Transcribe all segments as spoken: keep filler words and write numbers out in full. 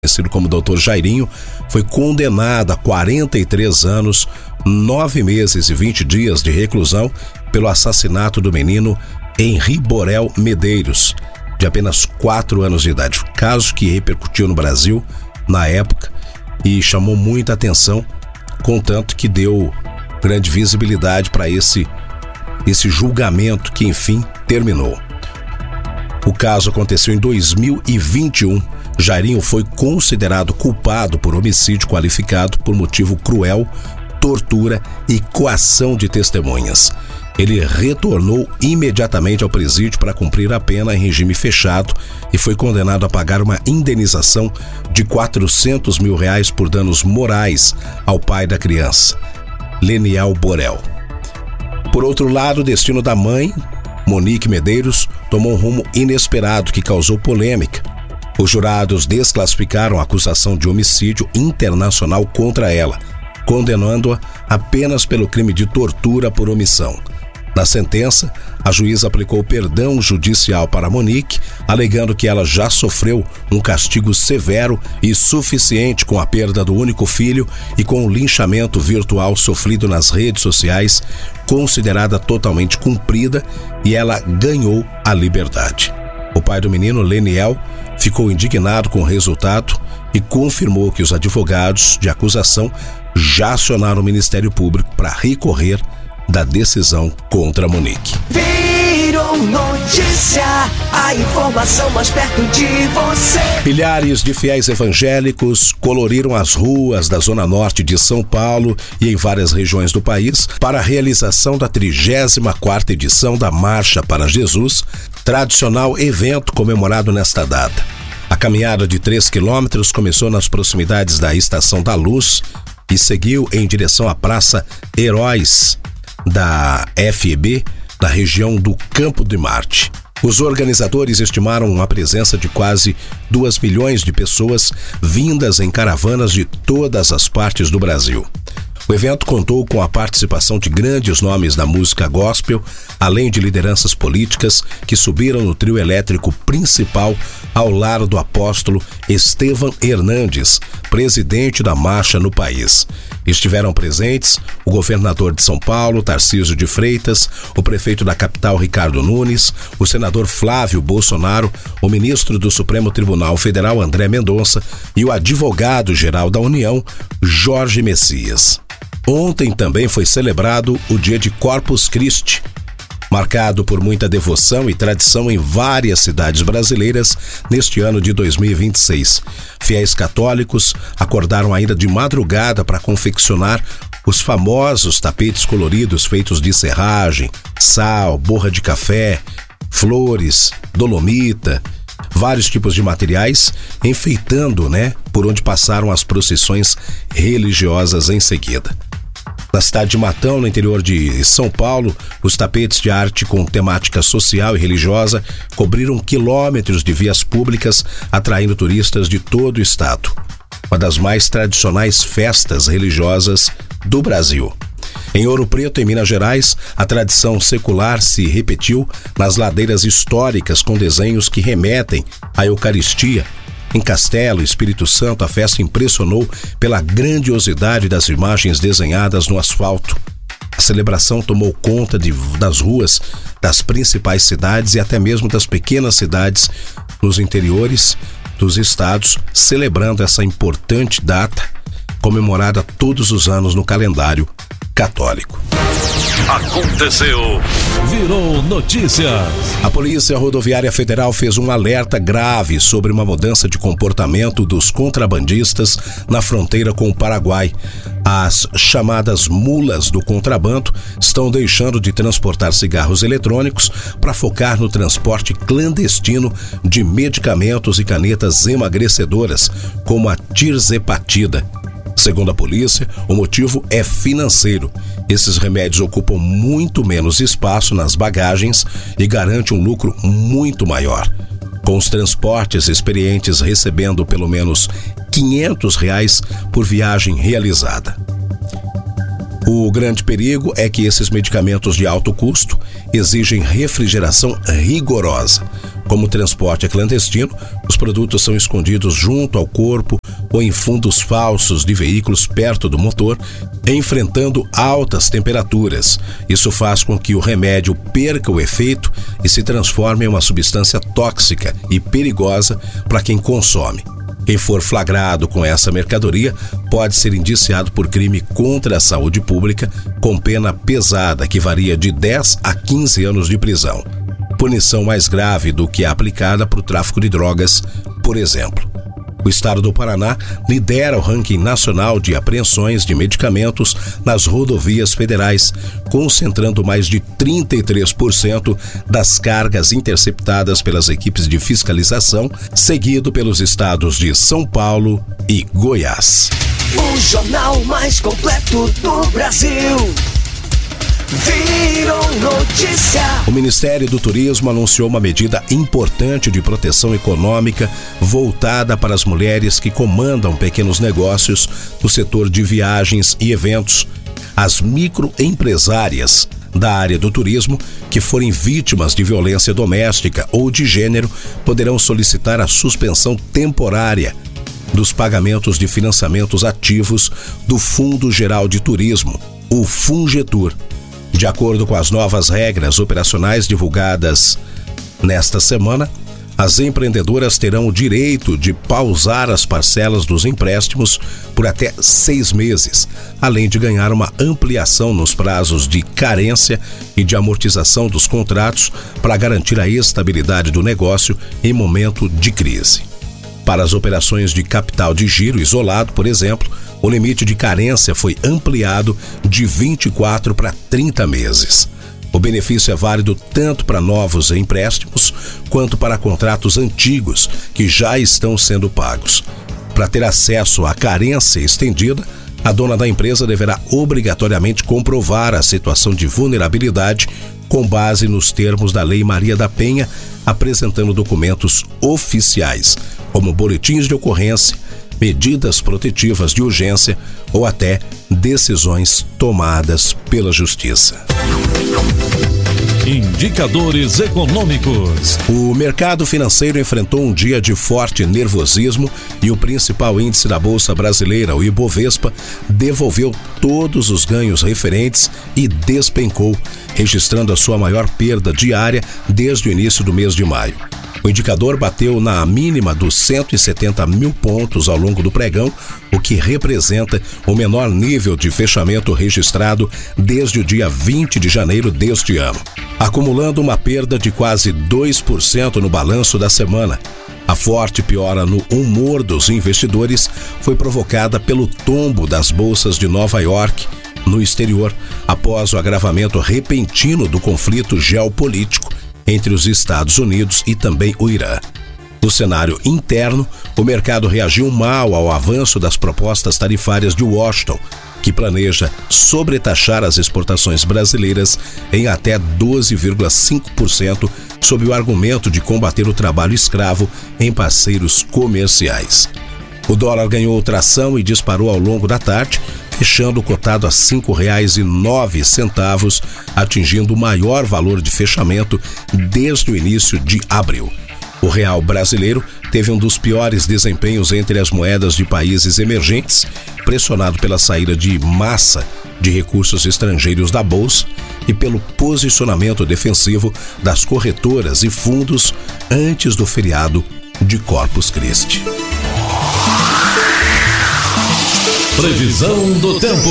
conhecido como doutor Jairinho, foi condenado a quarenta e três anos, nove meses e vinte dias de reclusão pelo assassinato do menino Henri Borel Medeiros, de apenas quatro anos de idade. Caso que repercutiu no Brasil na época e chamou muita atenção, contanto que deu grande visibilidade para esse, esse julgamento que, enfim, terminou. O caso aconteceu em dois mil e vinte e um. Jairinho foi considerado culpado por homicídio qualificado por motivo cruel, tortura e coação de testemunhas. Ele retornou imediatamente ao presídio para cumprir a pena em regime fechado e foi condenado a pagar uma indenização de quatrocentos mil reais por danos morais ao pai da criança, Leniel Borel. Por outro lado, o destino da mãe, Monique Medeiros, tomou um rumo inesperado que causou polêmica. Os jurados desclassificaram a acusação de homicídio internacional contra ela, condenando-a apenas pelo crime de tortura por omissão. Na sentença, a juíza aplicou perdão judicial para Monique, alegando que ela já sofreu um castigo severo e suficiente com a perda do único filho e com o linchamento virtual sofrido nas redes sociais, considerada totalmente cumprida, e ela ganhou a liberdade. O pai do menino, Leniel, ficou indignado com o resultado e confirmou que os advogados de acusação já acionaram o Ministério Público para recorrer da decisão contra Monique. Virou notícia, a informação mais perto de você. Milhares de fiéis evangélicos coloriram as ruas da Zona Norte de São Paulo e em várias regiões do país para a realização da trigésima quarta edição da Marcha para Jesus, tradicional evento comemorado nesta data. A caminhada de três quilômetros começou nas proximidades da Estação da Luz e seguiu em direção à Praça Heróis da F E B, na região do Campo de Marte. Os organizadores estimaram a presença de quase dois milhões de pessoas vindas em caravanas de todas as partes do Brasil. O evento contou com a participação de grandes nomes da música gospel, além de lideranças políticas que subiram no trio elétrico principal ao lado do apóstolo Estevam Hernandes, presidente da marcha no país. Estiveram presentes o governador de São Paulo, Tarcísio de Freitas, o prefeito da capital, Ricardo Nunes, o senador Flávio Bolsonaro, o ministro do Supremo Tribunal Federal, André Mendonça, e o advogado-geral da União, Jorge Messias. Ontem também foi celebrado o dia de Corpus Christi, marcado por muita devoção e tradição em várias cidades brasileiras neste ano de dois mil e vinte e seis. Fiéis católicos acordaram ainda de madrugada para confeccionar os famosos tapetes coloridos feitos de serragem, sal, borra de café, flores, dolomita, vários tipos de materiais, enfeitando, né, por onde passaram as procissões religiosas em seguida. Na cidade de Matão, no interior de São Paulo, os tapetes de arte com temática social e religiosa cobriram quilômetros de vias públicas, atraindo turistas de todo o estado. Uma das mais tradicionais festas religiosas do Brasil. Em Ouro Preto, em Minas Gerais, a tradição secular se repetiu nas ladeiras históricas com desenhos que remetem à Eucaristia. Em Castelo, Espírito Santo, a festa impressionou pela grandiosidade das imagens desenhadas no asfalto. A celebração tomou conta de, das ruas das principais cidades e até mesmo das pequenas cidades nos interiores dos estados, celebrando essa importante data, comemorada todos os anos no calendário católico. Aconteceu. Virou notícias. A Polícia Rodoviária Federal fez um alerta grave sobre uma mudança de comportamento dos contrabandistas na fronteira com o Paraguai. As chamadas mulas do contrabando estão deixando de transportar cigarros eletrônicos para focar no transporte clandestino de medicamentos e canetas emagrecedoras, como a tirzepatida. Segundo a polícia, o motivo é financeiro. Esses remédios ocupam muito menos espaço nas bagagens e garantem um lucro muito maior. Com os transportes experientes recebendo pelo menos quinhentos reais por viagem realizada. O grande perigo é que esses medicamentos de alto custo exigem refrigeração rigorosa, Como o transporte é clandestino, os produtos são escondidos junto ao corpo ou em fundos falsos de veículos perto do motor, enfrentando altas temperaturas. Isso faz com que o remédio perca o efeito e se transforme em uma substância tóxica e perigosa para quem consome. Quem for flagrado com essa mercadoria pode ser indiciado por crime contra a saúde pública, com pena pesada que varia de dez a quinze anos de prisão. Punição mais grave do que a aplicada para o tráfico de drogas, por exemplo. O estado do Paraná lidera o ranking nacional de apreensões de medicamentos nas rodovias federais, concentrando mais de trinta e três por cento das cargas interceptadas pelas equipes de fiscalização, seguido pelos estados de São Paulo e Goiás. O jornal mais completo do Brasil. Virou notícia. O Ministério do Turismo anunciou uma medida importante de proteção econômica voltada para as mulheres que comandam pequenos negócios no setor de viagens e eventos. As microempresárias da área do turismo que forem vítimas de violência doméstica ou de gênero poderão solicitar a suspensão temporária dos pagamentos de financiamentos ativos do Fundo Geral de Turismo, o Fungetur. De acordo com as novas regras operacionais divulgadas nesta semana, as empreendedoras terão o direito de pausar as parcelas dos empréstimos por até seis meses, além de ganhar uma ampliação nos prazos de carência e de amortização dos contratos para garantir a estabilidade do negócio em momento de crise. Para as operações de capital de giro isolado, por exemplo, o limite de carência foi ampliado de vinte e quatro para trinta meses. O benefício é válido tanto para novos empréstimos quanto para contratos antigos que já estão sendo pagos. Para ter acesso à carência estendida, a dona da empresa deverá obrigatoriamente comprovar a situação de vulnerabilidade com base nos termos da Lei Maria da Penha, apresentando documentos oficiais, como boletins de ocorrência, medidas protetivas de urgência ou até decisões tomadas pela Justiça. Indicadores econômicos. O mercado financeiro enfrentou um dia de forte nervosismo e o principal índice da Bolsa Brasileira, o Ibovespa, devolveu todos os ganhos referentes e despencou, registrando a sua maior perda diária desde o início do mês de maio. O indicador bateu na mínima dos cento e setenta mil pontos ao longo do pregão, o que representa o menor nível de fechamento registrado desde o dia vinte de janeiro deste ano, acumulando uma perda de quase dois por cento no balanço da semana. A forte piora no humor dos investidores foi provocada pelo tombo das bolsas de Nova York no exterior, após o agravamento repentino do conflito geopolítico entre os Estados Unidos e também o Irã. No cenário interno, o mercado reagiu mal ao avanço das propostas tarifárias de Washington, que planeja sobretaxar as exportações brasileiras em até doze vírgula cinco por cento sob o argumento de combater o trabalho escravo em parceiros comerciais. O dólar ganhou tração e disparou ao longo da tarde, fechando cotado a cinco reais e nove centavos, atingindo o maior valor de fechamento desde o início de abril. O real brasileiro teve um dos piores desempenhos entre as moedas de países emergentes, pressionado pela saída de massa de recursos estrangeiros da Bolsa e pelo posicionamento defensivo das corretoras e fundos antes do feriado de Corpus Christi. Previsão do tempo.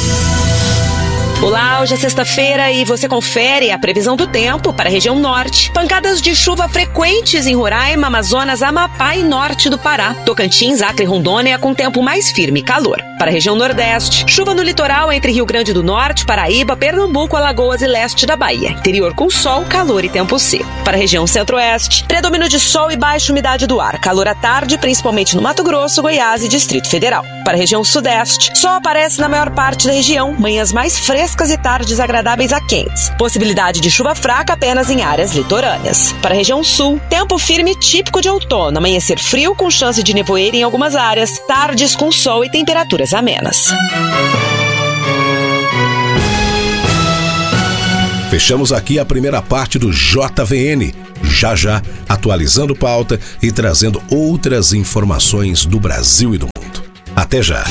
Olá, hoje é sexta-feira e você confere a previsão do tempo para a região norte. Pancadas de chuva frequentes em Roraima, Amazonas, Amapá e norte do Pará. Tocantins, Acre e Rondônia com tempo mais firme e calor. Para a região nordeste, chuva no litoral entre Rio Grande do Norte, Paraíba, Pernambuco, Alagoas e leste da Bahia. Interior com sol, calor e tempo seco. Para a região centro-oeste, predomínio de sol e baixa umidade do ar. Calor à tarde, principalmente no Mato Grosso, Goiás e Distrito Federal. Para a região sudeste, sol aparece na maior parte da região, manhãs mais frescas e tardes agradáveis a quentes. Possibilidade de chuva fraca apenas em áreas litorâneas. Para a região sul, tempo firme típico de outono. Amanhecer frio com chance de nevoeiro em algumas áreas. Tardes com sol e temperaturas amenas. Fechamos aqui a primeira parte do J V N. Já já, atualizando pauta e trazendo outras informações do Brasil e do mundo. Até já.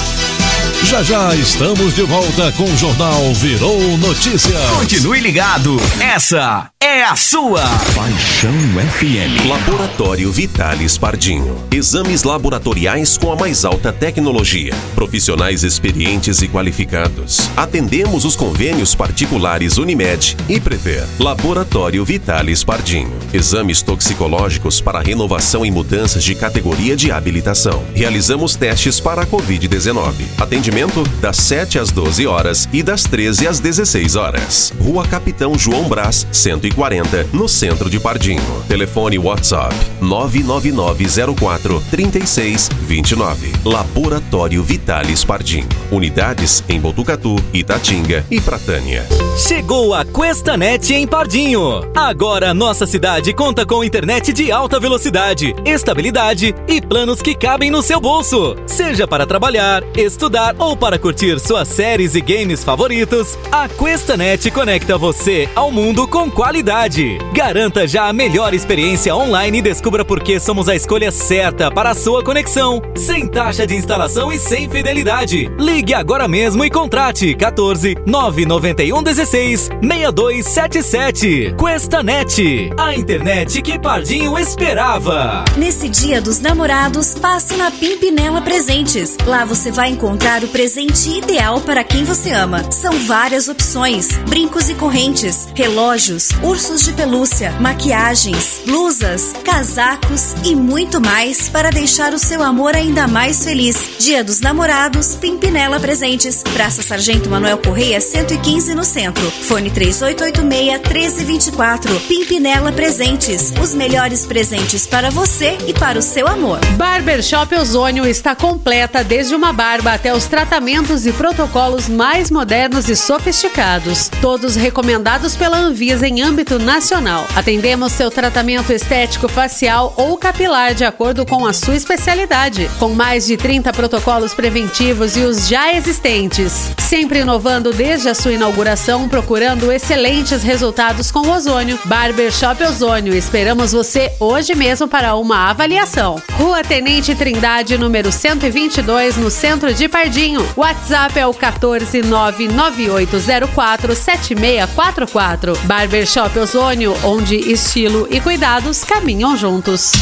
Já já estamos de volta com o Jornal Virou Notícia. Continue ligado, essa é a sua Paixão F M. Laboratório Vitalis Pardinho. Exames laboratoriais com a mais alta tecnologia. Profissionais experientes e qualificados. Atendemos os convênios particulares Unimed e Prever. Laboratório Vitalis Pardinho. Exames toxicológicos para renovação e mudanças de categoria de habilitação. Realizamos testes para a covid dezenove. Atendimento das sete às doze horas e das treze às dezesseis horas. Rua Capitão João Brás, cento e quarenta, no centro de Pardinho. Telefone WhatsApp nove nove nove zero quatro três seis dois nove. Laboratório Vitalis Pardinho. Unidades em Botucatu, Itatinga e Pratânia. Chegou a Questanet em Pardinho. Agora nossa cidade conta com internet de alta velocidade, estabilidade e planos que cabem no seu bolso. Seja para trabalhar, estudar ou para curtir suas séries e games favoritos, a Questanet conecta você ao mundo com qualidade. Garanta já a melhor experiência online e descubra por que somos a escolha certa para a sua conexão, sem taxa de instalação e sem fidelidade. Ligue agora mesmo e contrate quatorze, nove nove um, dezesseis, seis dois sete sete. Questanet, a internet que Pardinho esperava. Nesse Dia dos Namorados, passe na Pimpinela Presentes. Lá você vai encontrar o presente ideal para quem você ama. São várias opções: brincos e correntes, relógios, ursos de pelúcia, maquiagens, blusas, casacos e muito mais para deixar o seu amor ainda mais feliz. Dia dos Namorados, Pimpinela Presentes. Praça Sargento Manuel Correia, cento e quinze, no centro. Fone três oito oito seis, um três dois quatro. Pimpinela Presentes. Os melhores presentes para você e para o seu amor. Barbershop Ozônio está completa, desde uma barba até os tratamentos e protocolos mais modernos e sofisticados. Todos recomendados pela Anvisa em âmbito nacional. Atendemos seu tratamento estético facial ou capilar de acordo com a sua especialidade. Com mais de trinta protocolos preventivos e os já existentes. Sempre inovando desde a sua inauguração, procurando excelentes resultados com o ozônio. Barbershop Ozônio. Esperamos você hoje mesmo para uma avaliação. Rua Tenente Trindade, número cento e vinte e dois, no centro de Pardinho. WhatsApp é o quatorze, nove nove oito zero quatro, sete seis quatro quatro. Barbershop Ozônio, onde estilo e cuidados caminham juntos.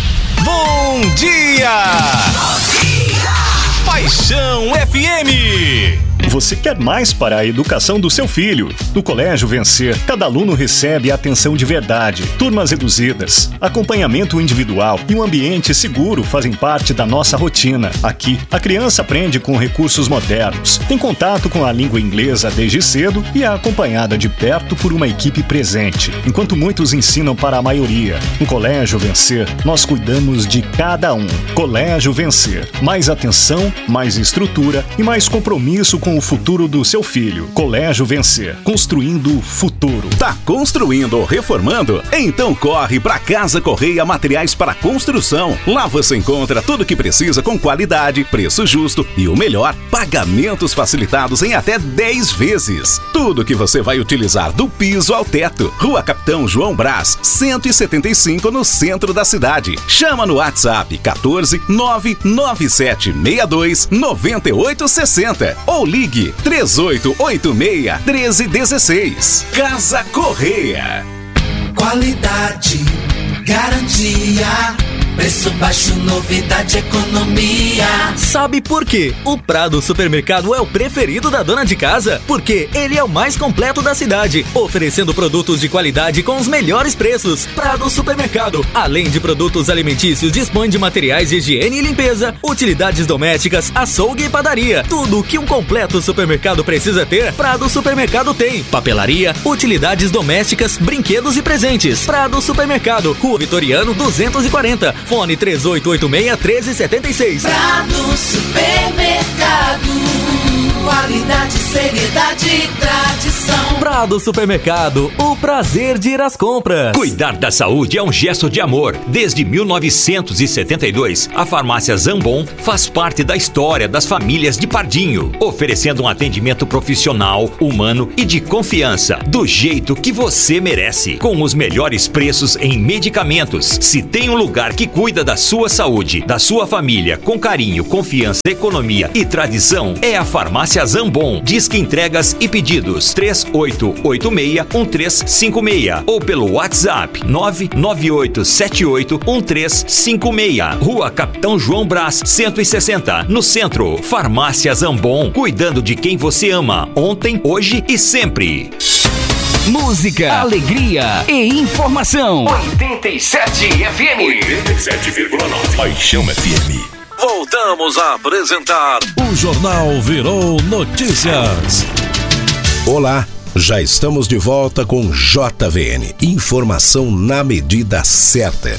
Bom dia! Bom dia! Paixão F M. Você quer mais para a educação do seu filho? No Colégio Vencer, cada aluno recebe atenção de verdade, turmas reduzidas, acompanhamento individual e um ambiente seguro fazem parte da nossa rotina. Aqui, a criança aprende com recursos modernos, tem contato com a língua inglesa desde cedo e é acompanhada de perto por uma equipe presente, enquanto muitos ensinam para a maioria. No Colégio Vencer, nós cuidamos de cada um. Colégio Vencer. Mais atenção, mais estrutura e mais compromisso com o futuro do seu filho. Colégio Vencer, construindo o futuro. Tá construindo ou reformando? Então corre para Casa Correia Materiais para Construção. Lá você encontra tudo o que precisa com qualidade, preço justo e o melhor, pagamentos facilitados em até dez vezes. Tudo que você vai utilizar do piso ao teto. Rua Capitão João Brás, cento e setenta e cinco, no centro da cidade. Chama no WhatsApp quatorze, nove nove sete seis dois, nove oito seis zero ou ligue três oito oito seis, um três um seis. Casa Correia. Qualidade, garantia, preço baixo, novidade, economia. Sabe por quê? O Prado Supermercado é o preferido da dona de casa, porque ele é o mais completo da cidade, oferecendo produtos de qualidade com os melhores preços. Prado Supermercado, além de produtos alimentícios, dispõe de materiais de higiene e limpeza, utilidades domésticas, açougue e padaria. Tudo o que um completo supermercado precisa ter, Prado Supermercado tem. Papelaria, utilidades domésticas, brinquedos e presentes. Prado Supermercado, Rua Vitoriano duzentos e quarenta. Fone três oito oito seis, um três sete seis. Prado Supermercado, qualidade, seriedade e tradição. Informação. Prado Supermercado, o prazer de ir às compras. Cuidar da saúde é um gesto de amor. Desde mil novecentos e setenta e dois, a farmácia Zambon faz parte da história das famílias de Pardinho, oferecendo um atendimento profissional, humano e de confiança, do jeito que você merece, com os melhores preços em medicamentos. Se tem um lugar que cuida da sua saúde, da sua família, com carinho, confiança, economia e tradição, é a farmácia Zambon. Disque entregas e pedidos três oito oito seis, um três cinco seis ou pelo WhatsApp nove nove oito sete oito um três cinco seis. Rua Capitão João Brás, cento e sessenta, no centro. Farmácia Zambon, cuidando de quem você ama, ontem, hoje e sempre. Música, alegria e informação. oitenta e sete F M. oitenta e sete vírgula nove. Paixão F M. Voltamos a apresentar o Jornal Virou Notícias. Olá, já estamos de volta com J V N, informação na medida certa.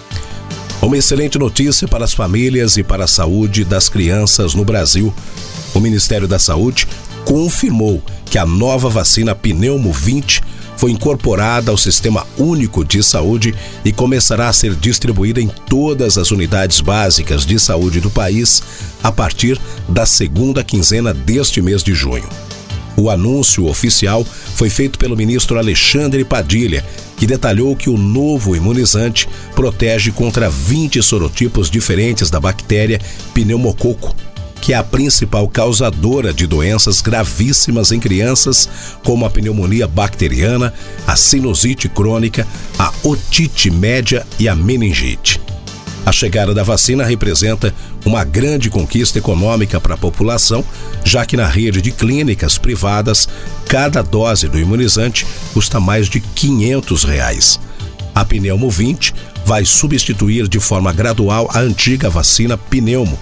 Uma excelente notícia para as famílias e para a saúde das crianças no Brasil. O Ministério da Saúde confirmou que a nova vacina Pneumo vinte foi incorporada ao Sistema Único de Saúde e começará a ser distribuída em todas as unidades básicas de saúde do país a partir da segunda quinzena deste mês de junho. O anúncio oficial foi feito pelo ministro Alexandre Padilha, que detalhou que o novo imunizante protege contra vinte sorotipos diferentes da bactéria pneumococo, que é a principal causadora de doenças gravíssimas em crianças, como a pneumonia bacteriana, a sinusite crônica, a otite média e a meningite. A chegada da vacina representa uma grande conquista econômica para a população, já que na rede de clínicas privadas, cada dose do imunizante custa mais de quinhentos reais. A Pneumo vinte vai substituir de forma gradual a antiga vacina Pneumo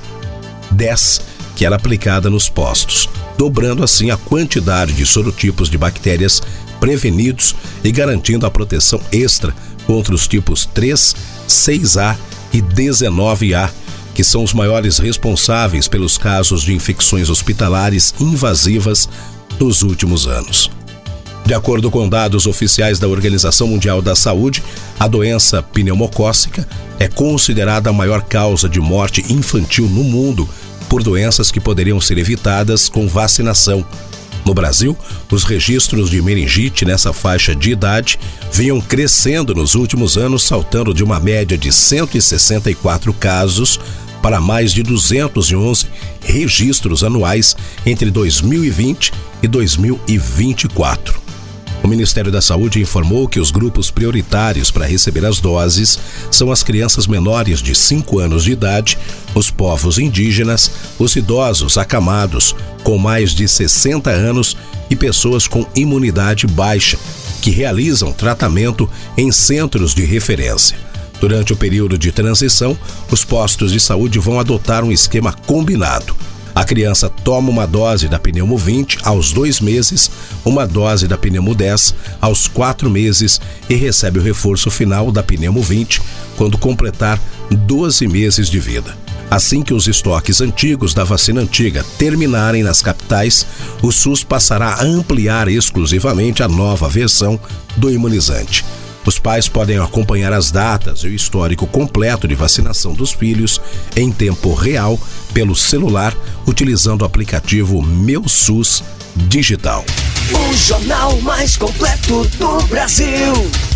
dez, que era aplicada nos postos, dobrando assim a quantidade de sorotipos de bactérias prevenidos e garantindo a proteção extra contra os tipos três, seis A e dezenove A, que são os maiores responsáveis pelos casos de infecções hospitalares invasivas dos últimos anos. De acordo com dados oficiais da Organização Mundial da Saúde, a doença pneumocócica é considerada a maior causa de morte infantil no mundo por doenças que poderiam ser evitadas com vacinação. No Brasil, os registros de meningite nessa faixa de idade vinham crescendo nos últimos anos, saltando de uma média de cento e sessenta e quatro casos para mais de duzentos e onze registros anuais entre dois mil e vinte e dois mil e vinte e quatro. O Ministério da Saúde informou que os grupos prioritários para receber as doses são as crianças menores de cinco anos de idade, os povos indígenas, os idosos acamados com mais de sessenta anos e pessoas com imunidade baixa, que realizam tratamento em centros de referência. Durante o período de transição, os postos de saúde vão adotar um esquema combinado. A criança toma uma dose da Pneumo vinte aos dois meses, uma dose da Pneumo dez aos quatro meses e recebe o reforço final da Pneumo vinte quando completar doze meses de vida. Assim que os estoques antigos da vacina antiga terminarem nas capitais, o SUS passará a ampliar exclusivamente a nova versão do imunizante. Os pais podem acompanhar as datas e o histórico completo de vacinação dos filhos em tempo real pelo celular, utilizando o aplicativo Meu SUS Digital. O jornal mais completo do Brasil.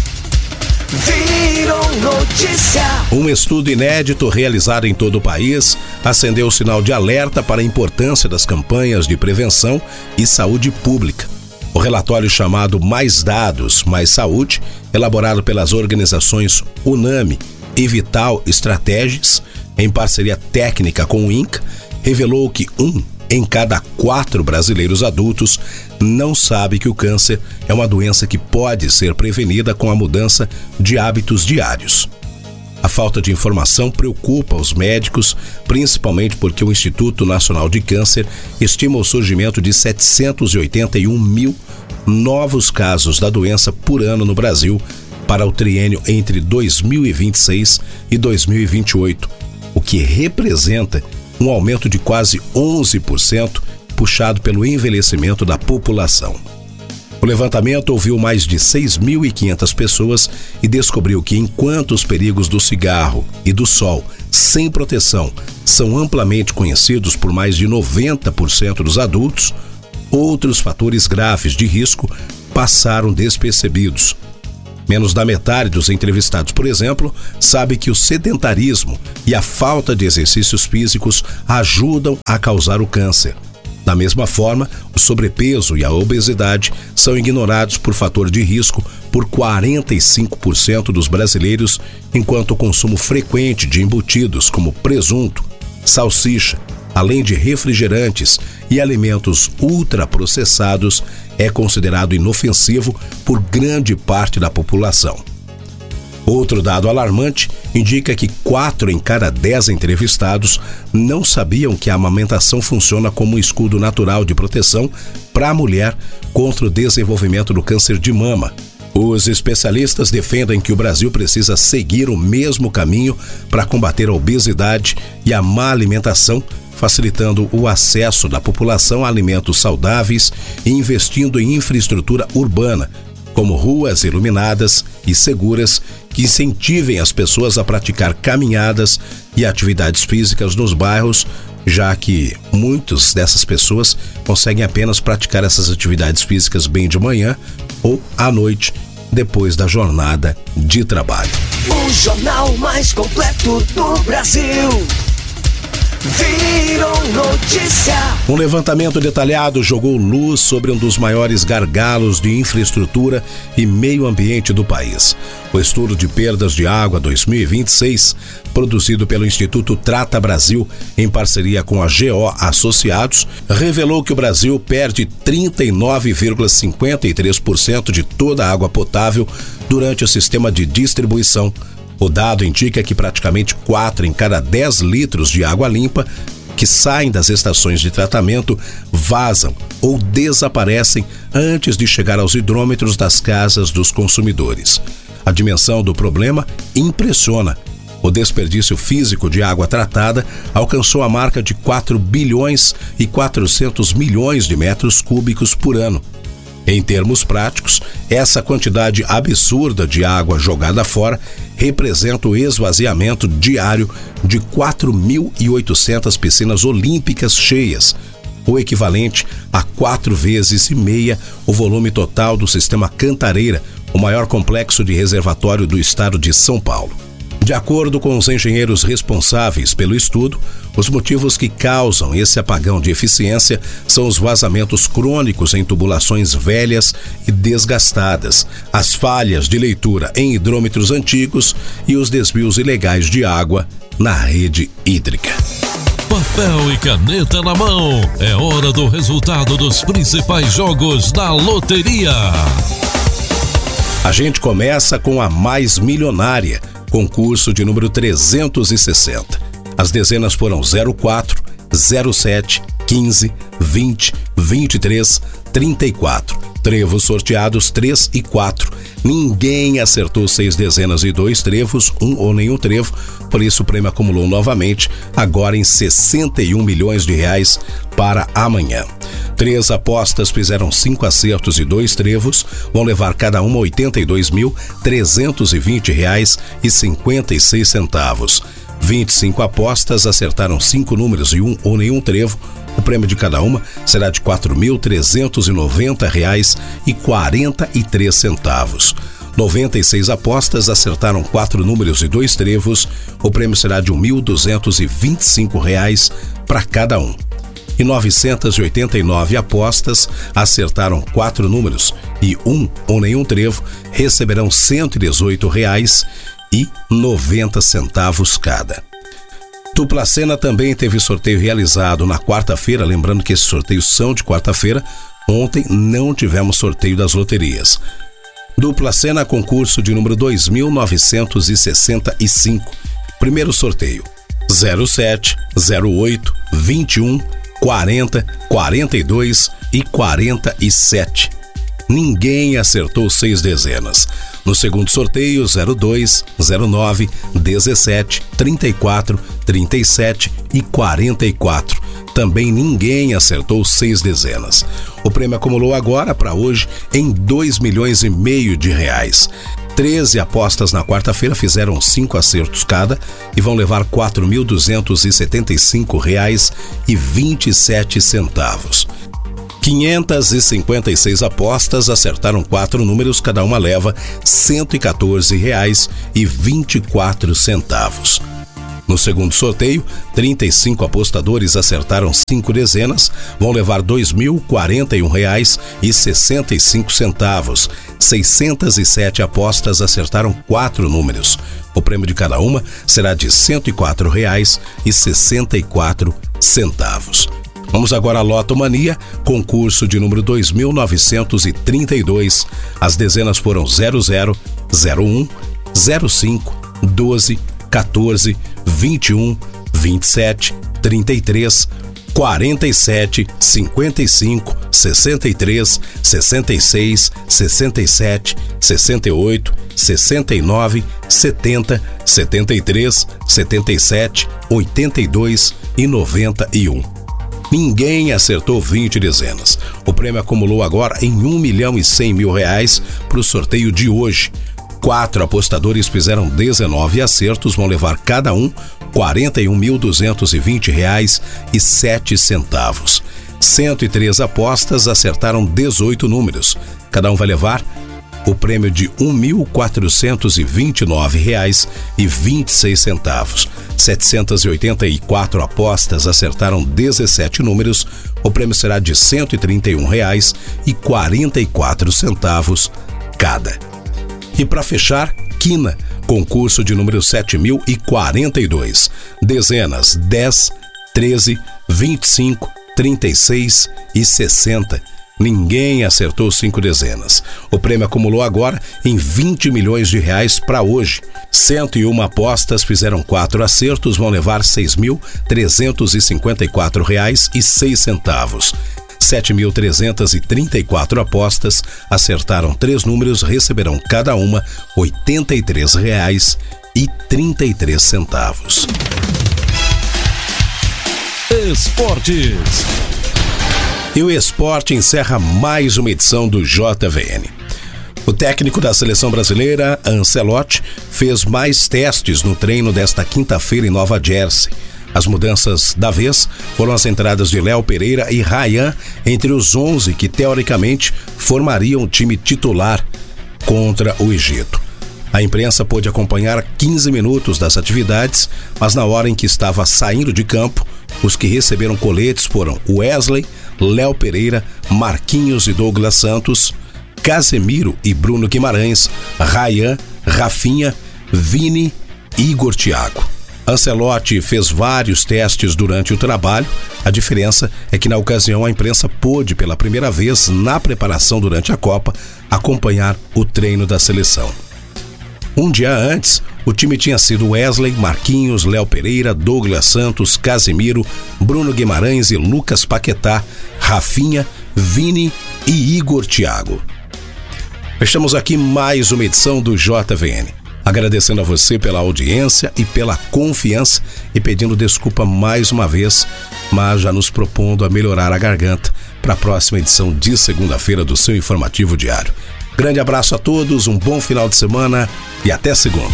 Virou notícia. Um estudo inédito realizado em todo o país acendeu o sinal de alerta para a importância das campanhas de prevenção e saúde pública. O relatório chamado Mais Dados, Mais Saúde, elaborado pelas organizações UNAMI e Vital Strategies, em parceria técnica com o INCA, revelou que um em cada quatro brasileiros adultos não sabe que o câncer é uma doença que pode ser prevenida com a mudança de hábitos diários. A falta de informação preocupa os médicos, principalmente porque o Instituto Nacional de Câncer estima o surgimento de setecentos e oitenta e um mil novos casos da doença por ano no Brasil para o triênio entre dois mil e vinte e seis e dois mil e vinte e oito, o que representa um aumento de quase onze por cento puxado pelo envelhecimento da população. O levantamento ouviu mais de seis mil e quinhentas pessoas e descobriu que, enquanto os perigos do cigarro e do sol sem proteção são amplamente conhecidos por mais de noventa por cento dos adultos, outros fatores graves de risco passaram despercebidos. Menos da metade dos entrevistados, por exemplo, sabe que o sedentarismo e a falta de exercícios físicos ajudam a causar o câncer. Da mesma forma, o sobrepeso e a obesidade são ignorados por fator de risco por quarenta e cinco por cento dos brasileiros, enquanto o consumo frequente de embutidos como presunto, salsicha, além de refrigerantes e alimentos ultraprocessados, é considerado inofensivo por grande parte da população. Outro dado alarmante indica que quatro em cada dez entrevistados não sabiam que a amamentação funciona como um escudo natural de proteção para a mulher contra o desenvolvimento do câncer de mama. Os especialistas defendem que o Brasil precisa seguir o mesmo caminho para combater a obesidade e a má alimentação, facilitando o acesso da população a alimentos saudáveis e investindo em infraestrutura urbana, como ruas iluminadas e seguras que incentivem as pessoas a praticar caminhadas e atividades físicas nos bairros, já que muitas dessas pessoas conseguem apenas praticar essas atividades físicas bem de manhã ou à noite, depois da jornada de trabalho. O jornal mais completo do Brasil. Virou notícia. Um levantamento detalhado jogou luz sobre um dos maiores gargalos de infraestrutura e meio ambiente do país. O estudo de perdas de água dois mil e vinte e seis, produzido pelo Instituto Trata Brasil, em parceria com a G O Associados, revelou que o Brasil perde trinta e nove vírgula cinquenta e três por cento de toda a água potável durante o sistema de distribuição. O dado indica que praticamente quatro em cada dez litros de água limpa que saem das estações de tratamento vazam ou desaparecem antes de chegar aos hidrômetros das casas dos consumidores. A dimensão do problema impressiona. O desperdício físico de água tratada alcançou a marca de quatro bilhões e quatrocentos milhões de metros cúbicos por ano. Em termos práticos, essa quantidade absurda de água jogada fora representa o esvaziamento diário de quatro mil e oitocentas piscinas olímpicas cheias, o equivalente a quatro vezes e meia o volume total do sistema Cantareira, o maior complexo de reservatório do estado de São Paulo. De acordo com os engenheiros responsáveis pelo estudo, os motivos que causam esse apagão de eficiência são os vazamentos crônicos em tubulações velhas e desgastadas, as falhas de leitura em hidrômetros antigos e os desvios ilegais de água na rede hídrica. Papel e caneta na mão, é hora do resultado dos principais jogos da loteria. A gente começa com a mais milionária, concurso de número trezentos e sessenta. As dezenas foram zero quatro, zero sete, quinze, vinte, vinte e três, trinta e quatro. Trevos sorteados três e quatro. Ninguém acertou seis dezenas e dois trevos, um ou nenhum trevo, por isso o prêmio acumulou novamente, agora em sessenta e um milhões de reais para amanhã. Três apostas fizeram cinco acertos e dois trevos, vão levar cada uma oitenta e dois mil, trezentos e vinte reais e cinquenta e seis centavos. vinte e cinco apostas acertaram cinco números e um ou nenhum trevo. O prêmio de cada uma será de quatro mil trezentos e noventa reais e quarenta e três centavos. noventa e seis apostas acertaram quatro números e dois trevos. O prêmio será de mil duzentos e vinte e cinco reais para cada um. E novecentas e oitenta e nove apostas acertaram quatro números e um ou nenhum trevo, receberão cento e dezoito reais e noventa centavos cada. Tuplacena também teve sorteio realizado na quarta-feira, lembrando que esses sorteios são de quarta-feira. Ontem não tivemos sorteio das loterias. Duplacena, concurso de número dois mil novecentos e sessenta e cinco. Primeiro sorteio: zero sete, zero oito, vinte e um, quarenta, quarenta e dois e quarenta e sete. Ninguém acertou seis dezenas. No segundo sorteio, zero dois, zero nove, dezessete, trinta e quatro, trinta e sete e quarenta e quatro. Também ninguém acertou seis dezenas. O prêmio acumulou agora para hoje em dois milhões e meio de reais. treze apostas na quarta-feira fizeram cinco acertos cada e vão levar quatro mil duzentos e setenta e cinco reais e vinte e sete centavos. quinhentas e cinquenta e seis apostas acertaram quatro números, cada uma leva cento e quatorze reais e vinte e quatro centavos. No segundo sorteio, trinta e cinco apostadores acertaram cinco dezenas, vão levar dois mil e quarenta e um reais e sessenta e cinco centavos. seiscentas e sete apostas acertaram quatro números. O prêmio de cada uma será de cento e quatro reais e sessenta e quatro centavos. Vamos agora à Loto Mania, concurso de número dois mil novecentos e trinta e dois. As dezenas foram zero zero, zero um, zero cinco, doze, quatorze, vinte e um, vinte e sete, trinta e três, quarenta e sete, cinquenta e cinco, sessenta e três, sessenta e seis, sessenta e sete, sessenta e oito, sessenta e nove, setenta, setenta e três, setenta e sete, oitenta e dois e noventa e um. Ninguém acertou vinte dezenas. O prêmio acumulou agora em um milhão e cem mil reais para o sorteio de hoje. Quatro apostadores fizeram dezenove acertos, vão levar cada um quarenta e um mil duzentos e vinte reais e sete centavos. cento e três apostas acertaram dezoito números. Cada um vai levar o prêmio de um mil quatrocentos e vinte e nove reais e vinte e seis centavos. setecentas e oitenta e quatro apostas acertaram dezessete números. O prêmio será de cento e trinta e um reais e quarenta e quatro centavos cada. E para fechar, Quina, concurso de número sete mil e quarenta e dois. Dezenas dez, treze, vinte e cinco, trinta e seis e sessenta. Ninguém acertou cinco dezenas. O prêmio acumulou agora em vinte milhões de reais para hoje. cento e uma apostas fizeram quatro acertos, vão levar seis mil trezentos e cinquenta e quatro reais e seis centavos. sete mil trezentas e trinta e quatro apostas acertaram três números, receberão cada uma oitenta e três reais e trinta e três centavos. Esportes. E o esporte encerra mais uma edição do J V N. O técnico da seleção brasileira, Ancelotti, fez mais testes no treino desta quinta-feira em Nova Jersey. As mudanças da vez foram as entradas de Léo Pereira e Ryan entre os onze que, teoricamente, formariam o time titular contra o Egito. A imprensa pôde acompanhar quinze minutos das atividades, mas na hora em que estava saindo de campo, os que receberam coletes foram Wesley, Léo Pereira, Marquinhos e Douglas Santos, Casemiro e Bruno Guimarães, Ryan, Rafinha, Vini e Igor Thiago. Ancelotti fez vários testes durante o trabalho. A diferença é que na ocasião a imprensa pôde pela primeira vez na preparação durante a Copa acompanhar o treino da seleção. Um dia antes, o time tinha sido Wesley, Marquinhos, Léo Pereira, Douglas Santos, Casemiro, Bruno Guimarães e Lucas Paquetá, Rafinha, Vini e Igor Thiago. Fechamos aqui mais uma edição do J V N. Agradecendo a você pela audiência e pela confiança e pedindo desculpa mais uma vez, mas já nos propondo a melhorar a garganta para a próxima edição de segunda-feira do seu Informativo Diário. Grande abraço a todos, um bom final de semana e até segunda.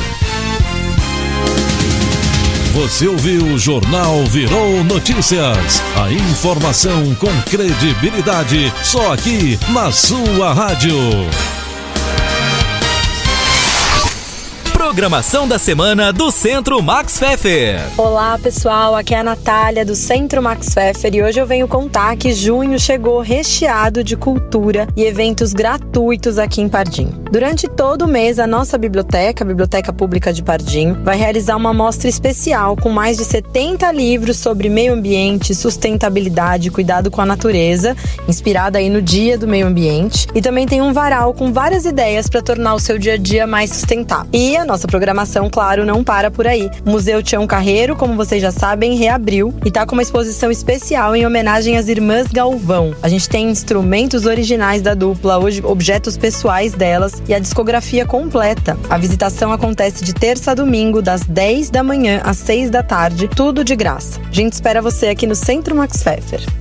Você ouviu o Jornal Virou Notícias. A informação com credibilidade só aqui na sua rádio. Programação da semana do Centro Max Pfeffer. Olá pessoal, aqui é a Natália do Centro Max Pfeffer e hoje eu venho contar que junho chegou recheado de cultura e eventos gratuitos aqui em Pardinho. Durante todo o mês, a nossa biblioteca, a Biblioteca Pública de Pardinho, vai realizar uma mostra especial com mais de setenta livros sobre meio ambiente, sustentabilidade e cuidado com a natureza, inspirada aí no Dia do Meio Ambiente. E também tem um varal com várias ideias para tornar o seu dia a dia mais sustentável. E a nossa nossa programação, claro, não para por aí. O Museu Tião Carreiro, como vocês já sabem, reabriu e tá com uma exposição especial em homenagem às irmãs Galvão. A gente tem instrumentos originais da dupla, hoje objetos pessoais delas e a discografia completa. A visitação acontece de terça a domingo, das dez da manhã às seis da tarde, tudo de graça. A gente espera você aqui no Centro Max Pfeffer.